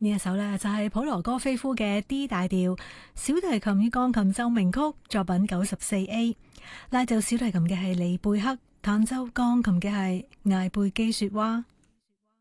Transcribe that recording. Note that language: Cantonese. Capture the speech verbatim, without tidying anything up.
呢一首呢，就係普羅戈菲夫嘅 D 大調小提琴與鋼琴奏鳴曲作品九十四 A， 拉奏小提琴嘅係李貝克，彈奏鋼琴嘅係艾貝基雪娃。